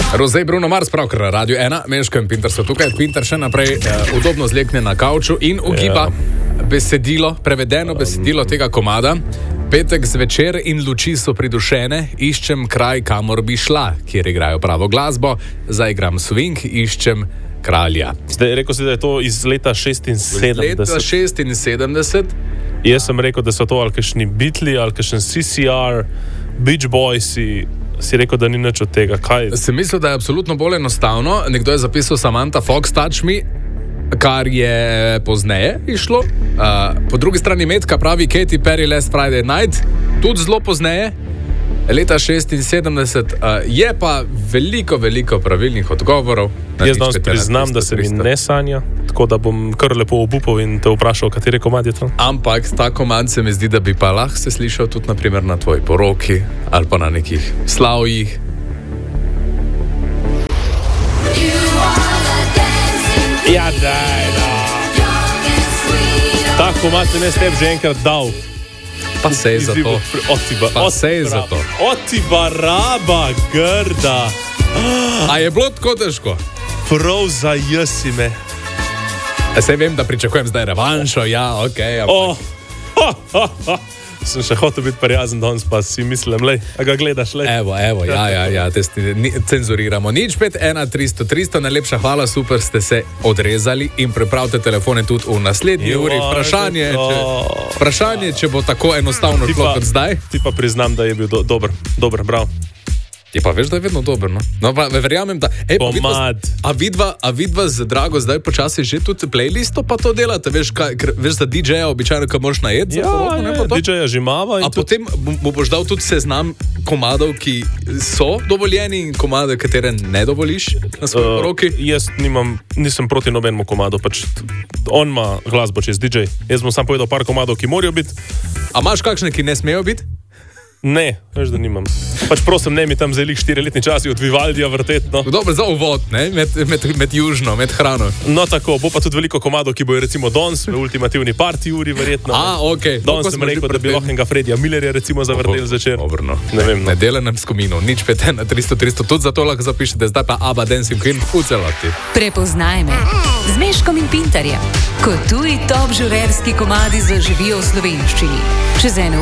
Rozej Bruno Mars, pravkar na Radio 1, Meško in Pinter so tukaj. Pinter še naprej udobno zlekne na kavču in ugiba besedilo, prevedeno besedilo tega komada. Petek zvečer in luči so pridušene, iščem kraj, kamor bi šla, kjer igrajo pravo glasbo, zaigram swing, iščem kralja. Zdaj, rekel si, da je to iz leta 76. Leta 76. Jaz sem rekel, da so to ali kakšni Beatli, ali kakšen CCR, Beach Boys, si rekel, da ni nič od tega. Kaj? Sem mislil, da je absolutno bolj enostavno. Nekdo je zapisal Samantha Fox, Touch Me, kar je pozneje išlo. Po drugi strani Metka pravi Katy Perry, Last Friday Night, tudi zelo pozneje, leta 76. Je pa veliko pravilnih odgovorov. Jaz danes priznam, da se mi ne sanja, tako da bom kar lepo obupal in te vprašal, kateri komad je to. Ampak ta komad se mi zdi, da bi pa lahko se slišal tudi naprimer na tvoji poroki ali pa na nekih slavjih. Ja, daj, no. Ta komad se ne step že enkrat dal. Pa sej za to. Oti baraba, grda. A je bilo tako težko? Prav zajesi me. Sej vem, da pričakujem zdaj revanšo, ja, okej. Sem še hotel biti prijazen danes, pa si mislim, lej, a ga gledaš, lej. Evo, ja, cenzuriramo. Nič 5, 1, 300, 300, najlepša hvala, super ste se odrezali in pripravite telefone tudi v naslednji uri. Vprašanje, če bo tako enostavno šlo kot zdaj. Ti pa priznam, da je bil dober, bravo. Je pa veš, da je vedno dober, no? No, pa verjamem, da... Pomad. A vidva z Drago zdaj počasi že tudi playlisto pa to delate? Veš za DJ-ja običajno, ko moraš najeti? DJ-ja že imava. A potem mu boš dal tudi seznam komadov, ki so dovoljeni in komade, katere ne dovoliš na svoji roki? Jaz nisem proti nobenemu komadu, pač on ima glasbo čez DJ. Jaz bom sam povedal par komadov, ki morajo biti. A imaš kakšne, ki ne smejo biti? Ne, veš, da nimam. Pač prosim, ne mi tam zeli 4-letni časi od Vivaldija vrtet, no. Dobro, za uvod, ne? Med južno, med hrano. No tako, bo pa tudi veliko komadov, ki bojo recimo danes v ultimativni party uri verjetno. Okej. Danes sem rekel, da bi lahko enega Fredija Millerja recimo zavrtel zvečer. Dobro, ne vem, no. Ne delanem skomino, nič 5, 1, 300, 300, tudi zato lahko zapišete, zdaj pa ABBA Dancing Queen v celoti. Prepoznaj me z Meškom in Pinterjem, ko tuji top žurerski komadi zaživijo v slovenščini. Čez eno